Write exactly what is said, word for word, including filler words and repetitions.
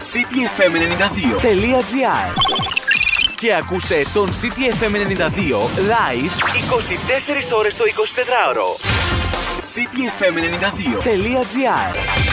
cityfm ενενήντα δύο τελεία gr και ακούστε τον CityFM ενενήντα δύο live είκοσι τέσσερις ώρες το εικοσιτετράωρο. cityfm ενενήντα δύο τελεία gr